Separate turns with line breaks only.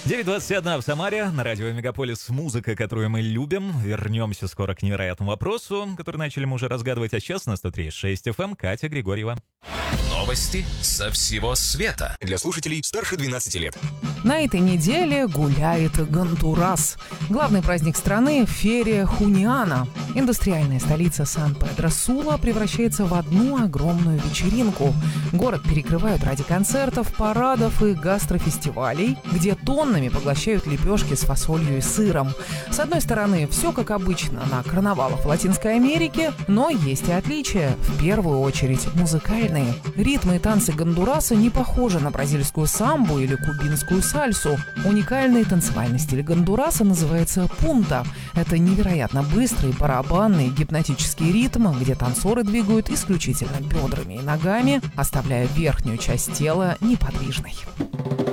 9:21 в Самаре, на радио Мегаполис музыка, которую мы любим. Вернемся скоро к невероятному вопросу, который начали мы уже разгадывать, а сейчас на 103.6 FM Катя Григорьева.
Новости со всего света.
Для слушателей старше 12 лет.
На этой неделе гуляет Гондурас. Главный праздник страны – Ферия Хуниана. Индустриальная столица Сан-Педро-Сула превращается в одну огромную вечеринку. Город перекрывают ради концертов, парадов и гастрофестивалей, где тоннами поглощают лепешки с фасолью и сыром. С одной стороны, все как обычно на карнавалах в Латинской Америке, но есть и отличия, в первую очередь музыкальные. Ритмы и танцы Гондураса не похожи на бразильскую самбу или кубинскую сальсу. Уникальный танцевальный стиль Гондураса называется пунта. Это невероятно быстрый барабанный гипнотический ритм, где танцоры двигают исключительно бедрами и ногами, оставляя верхнюю часть тела неподвижной.